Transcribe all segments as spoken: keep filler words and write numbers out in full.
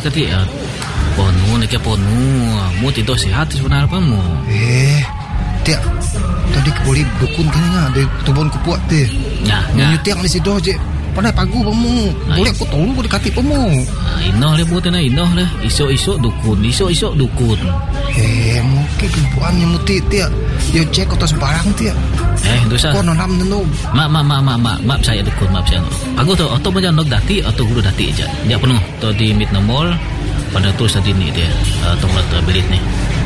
tadi ya. Ponu nak ponu. Mu tidur sihat sebenarnya apa mu? Eh, tiap tadi kepuli dukun kan ngah dari tubon kupuat teh. Ya, ya. Nyutiak di situ je. Pandai pagu pamu. Boleh aku tolong aku dekati pamu. Inoh le buat na inoh le. Isok-isok dukun, isok-isok dukun. Eh, mungkin kepuannya muti tiap. Yo cek atas barang tiap. Eh, dosa. Kau nanam nenu. Mak, mak, mak, mak, mak, mak saya dukun, mak saya. Pagu tu, atau macam nok dati atau guru dati aja. Dia penuh. Tu di Midna Mall. Pada tulis tadi ni dia atau mulut belit ni.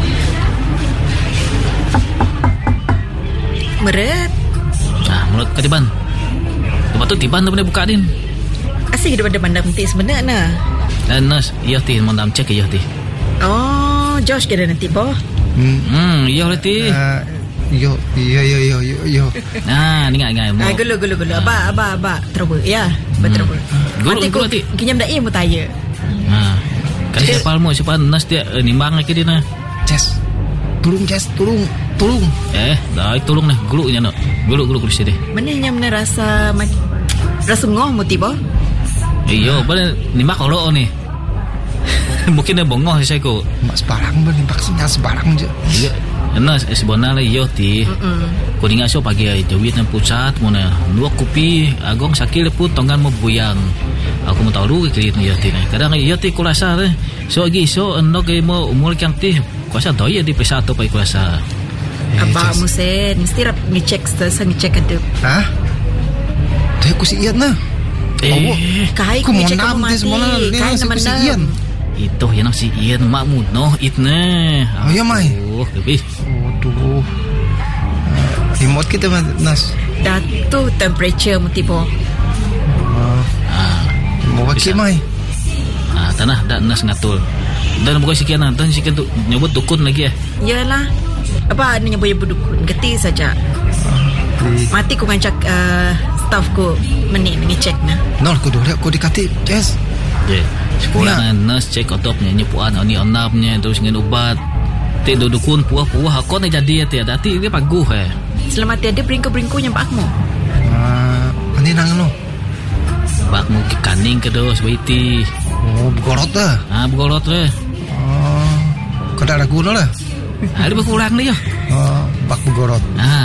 Meret. Nah, mulut ketiban. Lepas tu tiban tu boleh buka din. Asyik daripada mandam nanti sebenarnya. Dan nas, iya ti mandam cek iya ti. Oh, Josh kira nanti boh. Hmm, Hmm, iya le ti. uh, yo, yo, yo, yo, yo, yo. Nah, ni ngai ngai mu. Ah, gulu gulu gulu. Aba aba aba terus ya. Betul betul. Gulu gulu ti. Kinyam dah ilmu tanya. Nah. Kan siapa mu siapa nas dia eh, nimbang lagi dia nah. Jess, tolong Jess, tolong, tolong. Eh, dah tolong nah, gulu nya nak. Gulu gulu kursi dia. Mana yang mana rasa rasa ngoh mu tiba? Iyo, boleh nimbang kalau ni. Mungkin dia bongong saya ko. Mak sebarang ben vaksinnya sebarang je. Iya. Nas sebenarnya iyo ti. Ko dinga so pagi ai jawit nang pusat mo na. Dua kopi agong sakil pun tonggan mo buyang. Aku mau tahu ke kiri iyo ti. Kadang iyo ti kulasa eh. So agi so no ke mo umur kang ti. Kuasa doy di pesato pa kulasa. Abah musen mesti rap ngecek stasa ngecek ada. Hah? Tuh aku si Ian nah. Eh, kai aku mau ngecek nam kamu dia semua nah. mati. Kai nama si nam. Ian. itu yang si Ian makmu noh itne. Oh ya mai. Oh, lebih. Waduh. Remote kita Nas. Datu temperature mu tiba. Ah, mau pakai mai. Ah, tanah dak nas ngatul. Dan bukan sekian dan sekian tu nyebut dukun lagi ya. Yalah. Apa ni nyebut-nyebut dukun? Geti saja. Mati ku ngancak uh, staff ku meni mengecek nah. Nol ku dah ku dikati. Yes. Je. Sekolah ya. Nurse cek otopnya nyepuan oni onapnya terus ngin ubat. Ti dukun puah-puah aku ni jadi ya dati dia paguh eh. Selamat tiada bringku-bringku nyampak akmu. Ah, ani nang no. Bakmu ke kaning ke dos waiti. Oh, begorot dah. Ah, begorot le. Oh, kada ada guna lah. Ada berkurang ni ya. Oh, bak begorot. Ah.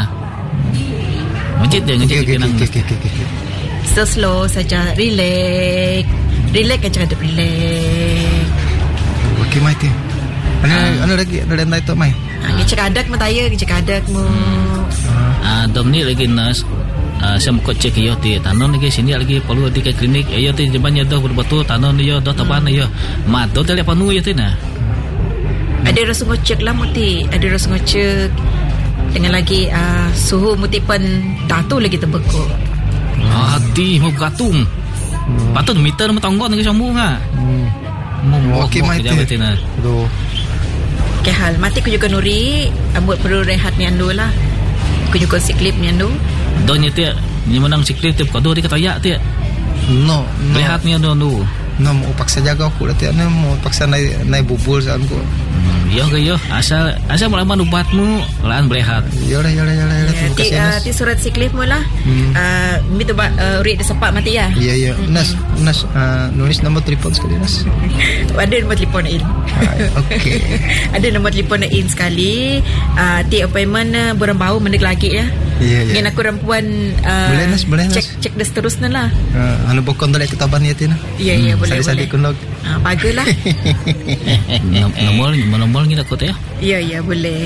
Ngecit dia ngecit okay, kenang. Okay, okay, okay, okay. So slow saja, relax. Relax aja ada relax. Okey mai ti. Ana ah. ana lagi ada lain tu mai. Ah, ngecek adak mu taya, ngecek adak mu. Ah, dom ni lagi nas. Ah, saya mau cek yo ti tanon lagi sini lagi perlu di ke klinik. Yo ti jebannya dah betul tanon yo dah taban yo. Mat dah tele panu yo ti nah. Ada rasa ngecek lah muti, ada rasa ngecek. Dengan lagi uh, suhu mutipan datu lagi terbeku. Hati mau gatung. Hmm. Patut meter mau tonggon lagi sambung ah. Hmm. Mau okey mai ti. Aduh. Ke hal mati ku juga nuri, ambut perlu rehat ni andu lah. Ku juga siklip ni andu. Donya ti ni menang siklip ti kado di katayak ti. No, no. Rehat ni andu andu. No mau paksa jaga aku dah ti ana mau paksa naik naik bubul san ku. Hmm, yo ke yo asal asal melawan ubatmu lan berehat. Yo dah yo dah yo dah. Ti uh, ti surat siklip mu lah. Hmm. Uh, mitu ba uh, uri sepak mati ya. Ya ya. Nas Nas uh, nulis nombor telefon sekali Nas. Ada nombor telefon in. Okey. Ada nombor telefon in sekali. Uh, ti appointment uh, borang bau mendek lagi ya. Ya ya. Ngin aku rampuan uh, boleh Nas boleh Nas. Cek cek dah seterusnya lah. Uh, anu bokon tadi ketaban ya Tina. Ya ya boleh boleh. Sadi kunog. Ah, baguslah. Nomor nomor ni nak kau ya? Ya ya boleh.